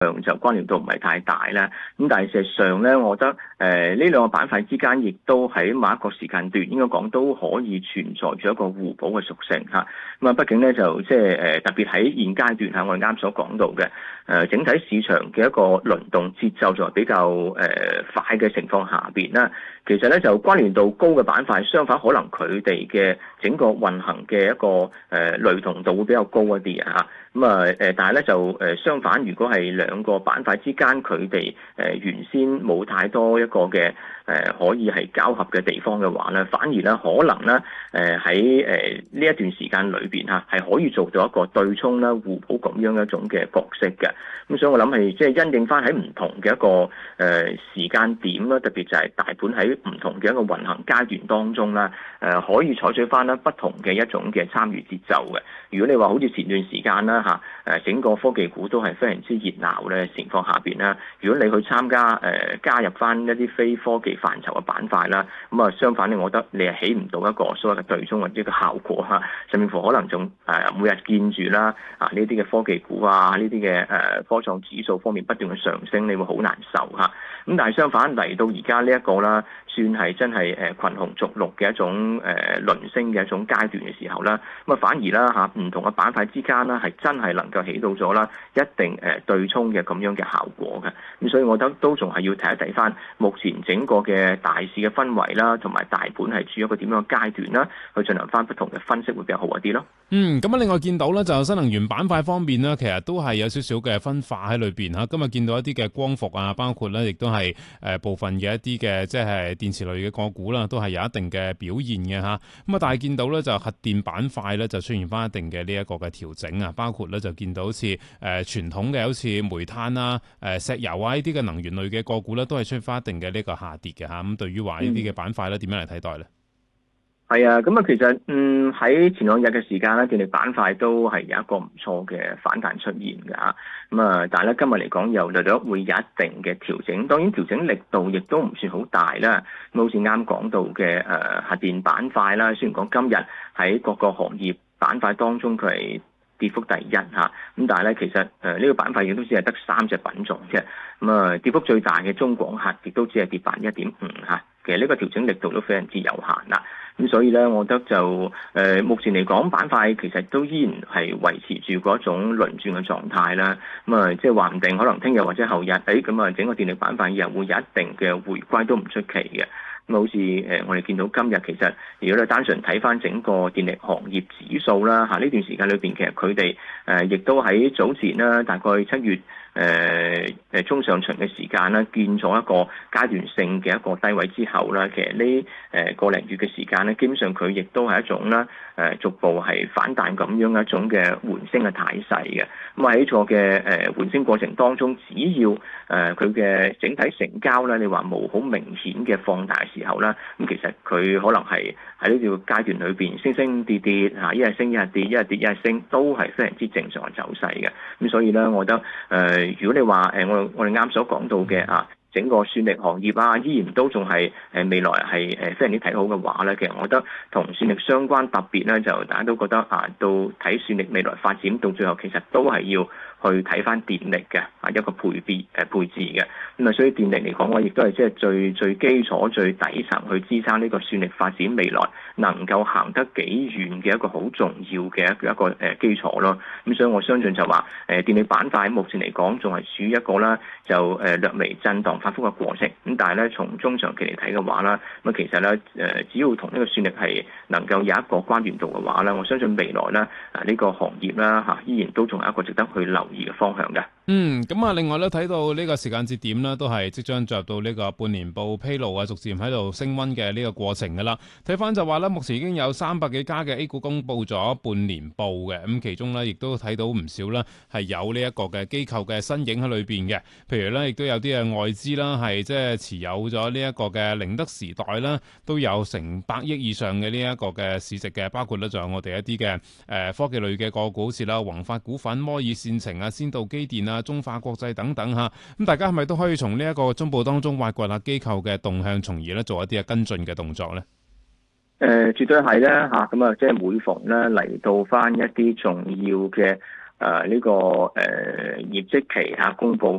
就關聯度唔係太大啦，咁但係事實上咧，我覺得呢兩個板塊之間，亦都喺某一個時間段應該講都可以存在住一個互補嘅屬性嚇。咁啊，畢竟咧就即係特別喺現階段嚇，我哋啱所講到嘅整體市場嘅一個輪動節奏就係比較快嘅情況下邊啦。其實咧就關聯度高嘅板塊，相反可能佢哋嘅整個運行嘅一個雷同度會比較高一啲啊。咁但係咧就相反，如果係兩個板塊之間佢哋原先冇太多一個嘅可以係交合嘅地方嘅話咧，反而咧可能咧喺呢一段時間裏邊嚇係可以做到一個對沖啦、互補咁樣一種嘅角色嘅。咁所以我諗係即係因應翻喺唔同嘅一個時間點啦，特別就係大盤喺唔同嘅一個運行階段當中啦，可以採取翻啦不同嘅一種嘅參與節奏嘅。如果你話好似前段時間啦整個科技股都係非常之熱鬧嘅情況下邊啦，如果你去參加加入翻一啲非科技範疇嘅板塊啦，咁啊相反咧，我覺得你係起唔到一個所謂嘅對沖或者個效果嚇，甚至乎可能仲每日見住啦呢啲嘅科技股啊，呢啲嘅科創指數方面不斷嘅上升，你會好難受嚇。咁但係相反嚟到而家呢一個啦，算係真係群雄逐鹿嘅一種輪升嘅一種階段嘅時候啦，咁啊反而啦唔同嘅板塊之間啦係真係能夠起到咗啦一定對沖嘅咁樣嘅效果嘅。咁所以我覺得都仲係要睇一睇翻目前整個嘅大市嘅氛圍啦，同埋大盤係處於一個點樣嘅階段啦，去進行翻不同嘅分析會比較好一啲咯。 咁另外見到咧就新能源板塊方面呢，其實都係有少少嘅分化喺裏邊嚇。今日見到一啲嘅光伏啊，包括咧亦都係部分嘅一啲嘅即係電池類嘅個股啦，都係有一定嘅表現嘅嚇。咁啊，但係見到咧就核電板塊咧就出現翻一定嘅呢一個嘅調整啊，包括咧就見到好似傳統嘅好似煤炭啊、石油啊呢啲嘅能源類嘅個股咧，都係出現翻一定嘅呢個下跌嘅嚇。咁對於話呢啲嘅板塊咧，點樣嚟睇待咧？ 係啊，咁啊，其實喺前兩日嘅時間咧，電力板塊都係有一個唔錯嘅反彈出現嘅嚇。咁啊，但係咧今日嚟講又略略會有一定嘅調整，當然調整力度亦都唔算好大啦。咁好似啱講到嘅核電板塊啦，雖然講今日喺各個行業板塊當中佢係跌幅第一嚇，咁但係咧其實呢個板塊亦都只係得3隻品種嘅。咁啊，跌幅最大嘅中廣核亦都只係跌1.5%嚇。其實呢個調整力度都非常之有限啦。咁所以咧，我覺得就目前嚟講，板塊其實都依然係維持住嗰種輪轉嘅狀態啦。咁啊，即係話唔定可能聽日或者後日，咁啊整個電力板塊又會有一定嘅回歸都唔出奇嘅。咁好似我哋見到今日其實，如果你單純睇翻整個電力行業指數啦，呢段時間裏邊其實佢哋亦都喺早前啦，大概7月中上旬嘅時間啦，見咗一個階段性嘅一個低位之後啦，其實呢個零月嘅時間咧，基本上佢亦都係一種啦逐步係反彈咁樣一種嘅緩升嘅態勢嘅。咁喺個嘅緩升過程當中，只要佢嘅整體成交咧，你話冇好明顯嘅放大嘅時候啦，咁其實佢可能係喺呢個階段裏邊升升跌跌嚇，一日升一日跌，一日跌一日升，都係非常之正常嘅走勢嘅。咁所以咧，我覺得如果你話我哋啱所講到嘅整個算力行業啊，依然都仲係未來係非常之睇好嘅話咧，其實我覺得同算力相關，特別咧就大家都覺得到睇算力未來發展到最後，其實都係要去睇翻電力嘅一個配置嘅。咁啊，所以電力嚟講，我亦都係即係最基礎、最底層去支撐呢個算力發展未來能夠行得幾遠嘅一個好重要嘅一個基礎咯。咁所以我相信就話電力板塊目前嚟講仲係處於一個啦就略微震盪反覆嘅過程。咁但係咧從中長期嚟睇嘅話啦，咁其實咧只要同呢個算力係能夠有一個關聯度嘅話咧，我相信未來咧呢個行業啦依然都仲有一個值得去留意嘅方向嘅。 咁啊，另外咧睇到呢個時間節點咧，都係即將進入到呢個半年報披露逐漸喺度升溫嘅呢個過程噶啦。睇翻就話咧，目前已經有300幾家嘅 A 股公布咗半年報嘅，咁其中咧亦都睇到唔少啦，係有呢一個嘅機構嘅身影喺裏邊嘅。譬如咧，亦都有啲嘅外資啦，係即係持有咗呢一個嘅寧德時代啦，都有成百億以上嘅呢一個嘅市值嘅，包括咧仲有我哋一啲嘅科技類嘅個股，好似啦宏發股份、摩爾線程啊、先導機電啊、中化國際等等嚇。咁大家係咪都可以從呢一個中報當中挖掘下機構嘅動向，從而咧做一啲嘅跟進嘅動作咧？ 絕對係啦嚇。咁啊，即係每逢咧嚟到翻一啲重要嘅呢個業績期公佈